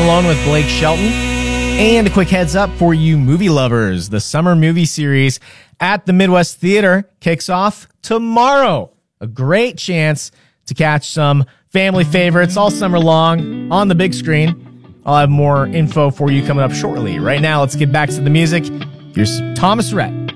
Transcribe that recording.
Alone with Blake Shelton. And a quick heads up for you movie lovers. The summer movie series at the Midwest Theater kicks off tomorrow. A great chance to catch some family favorites all summer long on the big screen. I'll have more info for you coming up shortly. Right now, let's get back to the music. Here's Thomas Rhett.